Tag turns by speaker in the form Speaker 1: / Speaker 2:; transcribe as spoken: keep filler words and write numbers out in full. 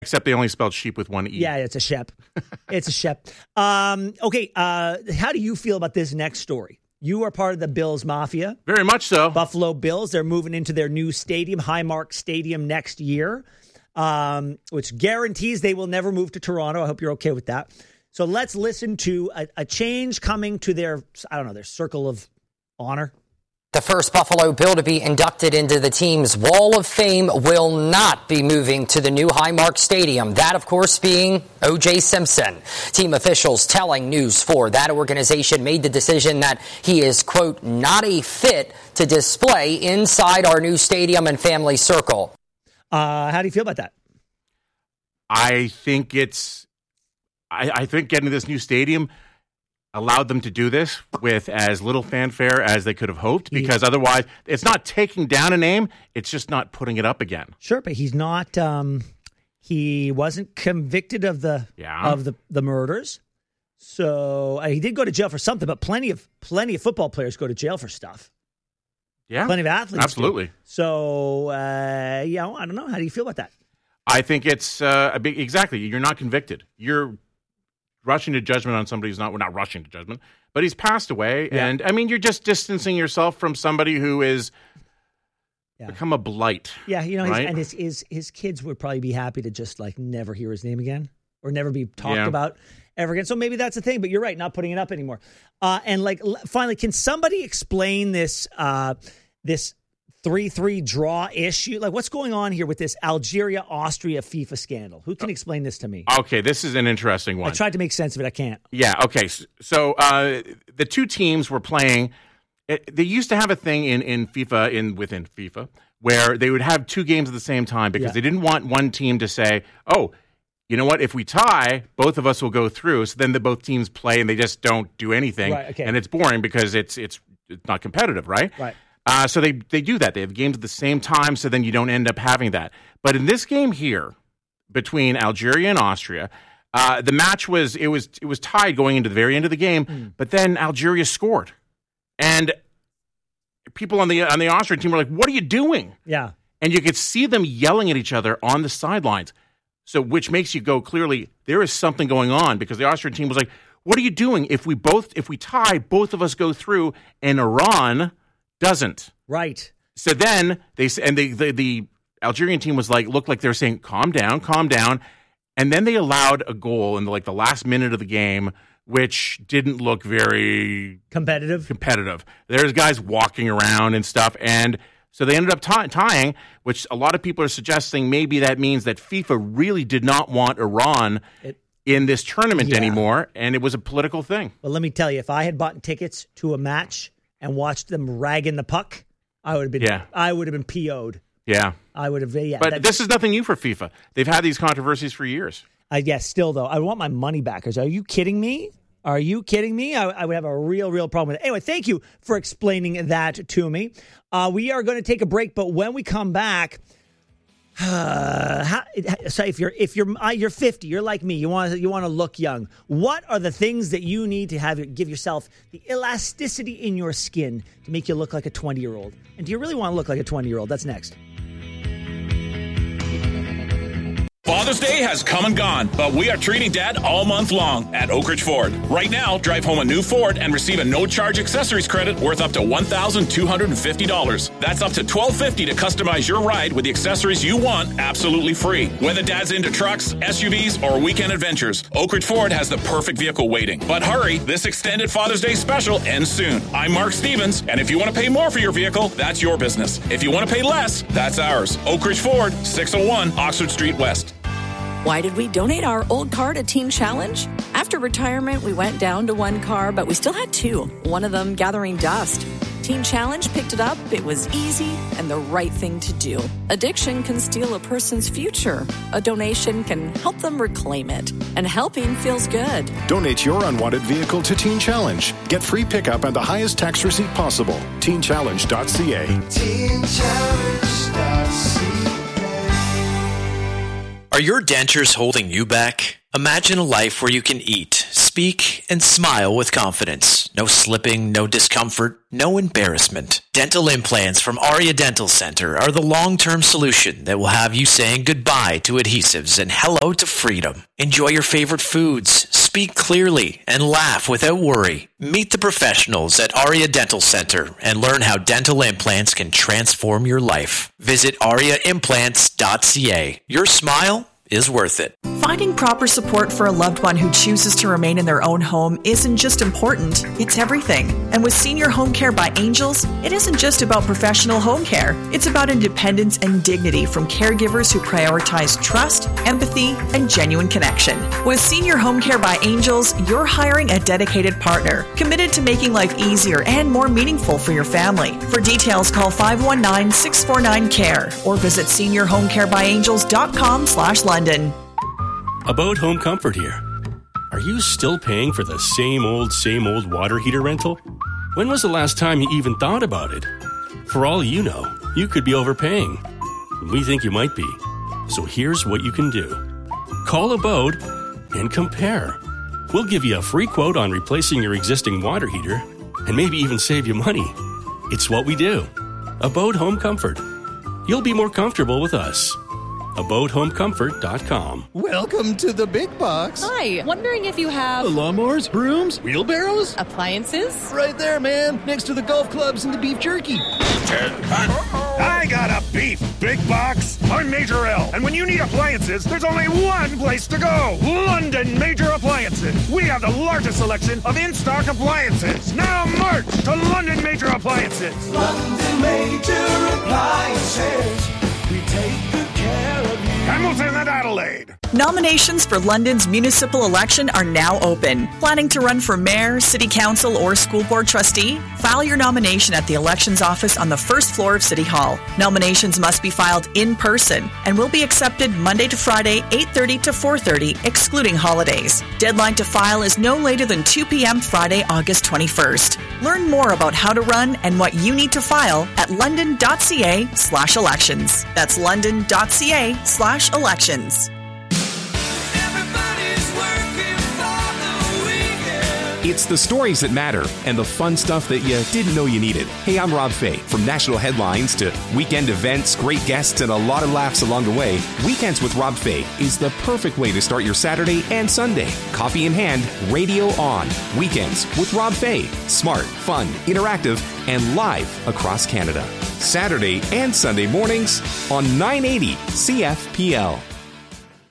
Speaker 1: Except they only spelled sheep with one E.
Speaker 2: Yeah, it's a shep. It's a shep. Um, okay, uh, how do you feel about this next story? You are part of the Bills Mafia.
Speaker 1: Very much so.
Speaker 2: Buffalo Bills, they're moving into their new stadium, Highmark Stadium, next year, um, which guarantees they will never move to Toronto. I hope you're okay with that. So let's listen to a, a change coming to their, I don't know, their circle of honor.
Speaker 3: The first Buffalo Bill to be inducted into the team's Wall of Fame will not be moving to the new Highmark Stadium. That, of course, being O J Simpson. Team officials telling News four that organization made the decision that he is, quote, not a fit to display inside our new stadium and family circle.
Speaker 2: Uh, how do you feel about that?
Speaker 1: I think it's, I, I think getting to this new stadium allowed them to do this with as little fanfare as they could have hoped, because otherwise it's not taking down a name, it's just not putting it up again.
Speaker 2: Sure, but he's not, um, he wasn't convicted of the
Speaker 1: yeah.
Speaker 2: of the, the murders. So uh, he did go to jail for something, but plenty of plenty of football players go to jail for stuff.
Speaker 1: Yeah.
Speaker 2: Plenty of athletes.
Speaker 1: Absolutely.
Speaker 2: Do. So, uh, yeah, I don't know. How do you feel about that?
Speaker 1: I think it's uh, a big, exactly. You're not convicted. You're rushing to judgment on somebody who's not, we're not rushing to judgment, but he's passed away. Yeah. And I mean, you're just distancing yourself from somebody who is yeah. become a blight.
Speaker 2: Yeah. You know,
Speaker 1: right?
Speaker 2: his, and his, his, his kids would probably be happy to just like never hear his name again or never be talked
Speaker 1: yeah.
Speaker 2: about ever again. So maybe that's the thing, but you're right. Not putting it up anymore. Uh, and like, finally, can somebody explain this, uh, this three three draw issue? Like, what's going on here with this Algeria-Austria FIFA scandal? Who can explain this to me?
Speaker 1: Okay, this is an interesting one.
Speaker 2: I tried to make sense of it. I can't.
Speaker 1: Yeah, okay. So uh, the two teams were playing. It, they used to have a thing in, in FIFA, in within FIFA, where they would have two games at the same time because yeah. they didn't want one team to say, oh, you know what, if we tie, both of us will go through. So then the both teams play and they just don't do anything.
Speaker 2: Right, okay.
Speaker 1: And it's boring because it's it's it's not competitive, right?
Speaker 2: Right.
Speaker 1: Uh, so they, they do that. They have games at the same time, so then you don't end up having that. But in this game here, between Algeria and Austria, uh, the match was it was it was tied going into the very end of the game. Mm. But then Algeria scored, and people on the on the Austrian team were like, "What are you doing?"
Speaker 2: Yeah,
Speaker 1: and you could see them yelling at each other on the sidelines. So, which makes you go clearly there is something going on, because the Austrian team was like, "What are you doing? If we both if we tie, both of us go through, and Iran doesn't."
Speaker 2: Right.
Speaker 1: So then they and they, the the Algerian team was like, looked like they were saying, "Calm down, calm down," and then they allowed a goal in the, like the last minute of the game, which didn't look very
Speaker 2: competitive.
Speaker 1: Competitive. There's guys walking around and stuff, and so they ended up t- tying, which a lot of people are suggesting maybe that means that FIFA really did not want Iran it, in this tournament yeah. anymore, and it was a political thing.
Speaker 2: Well, let me tell you, if I had bought tickets to a match and watched them ragging the puck, I would have been. Yeah. I would have been P O'd.
Speaker 1: Yeah,
Speaker 2: I would have. Yeah,
Speaker 1: but
Speaker 2: that,
Speaker 1: this is nothing new for FIFA. They've had these controversies for years.
Speaker 2: I guess. Yeah, still though, I want my money back. Are you kidding me? Are you kidding me? I, I would have a real, real problem with it. Anyway, thank you for explaining that to me. Uh, we are going to take a break, but when we come back. Uh, how, so if you're if you're uh, you're fifty, you're like me, you want you want to look young. What are the things that you need to have give yourself the elasticity in your skin to make you look like a twenty year old? And do you really want to look like a twenty year old? That's next.
Speaker 4: Father's Day has come and gone, but we are treating Dad all month long at Oak Ridge Ford. Right now, drive home a new Ford and receive a no-charge accessories credit worth up to one thousand two hundred fifty dollars. That's up to twelve fifty to customize your ride with the accessories you want absolutely free. Whether Dad's into trucks, S U Vs, or weekend adventures, Oak Ridge Ford has the perfect vehicle waiting. But hurry, this extended Father's Day special ends soon. I'm Mark Stevens, and if you want to pay more for your vehicle, that's your business. If you want to pay less, that's ours. Oak Ridge Ford, six oh one Oxford Street West.
Speaker 5: Why did we donate our old car to Teen Challenge? After retirement, we went down to one car, but we still had two, one of them gathering dust. Teen Challenge picked it up, it was easy, and the right thing to do. Addiction can steal a person's future. A donation can help them reclaim it. And helping feels good.
Speaker 6: Donate your unwanted vehicle to Teen Challenge. Get free pickup and the highest tax receipt possible. teen challenge dot c a. teen challenge dot c a.
Speaker 7: Are your dentures holding you back? Imagine a life where you can eat, speak, and smile with confidence. No slipping, no discomfort, no embarrassment. Dental implants from Aria Dental Center are the long-term solution that will have you saying goodbye to adhesives and hello to freedom. Enjoy your favorite foods, speak clearly, and laugh without worry. Meet the professionals at Aria Dental Center and learn how dental implants can transform your life. Visit aria implants dot c a. Your smile is worth it.
Speaker 5: Finding proper support for a loved one who chooses to remain in their own home isn't just important, it's everything. And with Senior Home Care by Angels, it isn't just about professional home care. It's about independence and dignity from caregivers who prioritize trust, empathy, and genuine connection. With Senior Home Care by Angels, you're hiring a dedicated partner, committed to making life easier and more meaningful for your family. For details, call five one nine, six four nine, C A R E or visit senior home care by angels dot com slash London.
Speaker 8: About Home Comfort here. Are you still paying for the same old, same old water heater rental? When was the last time you even thought about it? For all you know, you could be overpaying. We think you might be. So here's what you can do. Call Abode and compare. We'll give you a free quote on replacing your existing water heater and maybe even save you money. It's what we do. Abode Home Comfort. You'll be more comfortable with us. abode home comfort dot com.
Speaker 9: Welcome to the big box.
Speaker 10: Hi, wondering if you have...
Speaker 9: lawnmowers, brooms, wheelbarrows?
Speaker 10: Appliances?
Speaker 9: Right there, man, next to the golf clubs and the beef jerky.
Speaker 11: I got a beef big box. I'm Major L, and when you need appliances, there's only one place to go. London Major Appliances. We have the largest selection of in-stock appliances. Now march to London Major Appliances.
Speaker 12: London Major Appliances. We take good care of you.
Speaker 11: Hamilton and Adelaide.
Speaker 5: Nominations for London's municipal election are now open. Planning to run for mayor, city council, or school board trustee? File your nomination at the elections office on the first floor of City Hall. Nominations must be filed in person and will be accepted Monday to Friday, eight thirty to four thirty, excluding holidays. Deadline to file is no later than two p.m. Friday, August twenty-first. Learn more about how to run and what you need to file at london dot c a slash elections. That's london dot c a slash elections.
Speaker 13: It's the stories that matter and the fun stuff that you didn't know you needed. Hey, I'm Rob Fay. From national headlines to weekend events, great guests, and a lot of laughs along the way, Weekends with Rob Fay is the perfect way to start your Saturday and Sunday. Coffee in hand, radio on. Weekends with Rob Fay. Smart, fun, interactive, and live across Canada. Saturday and Sunday mornings on nine eighty C F P L.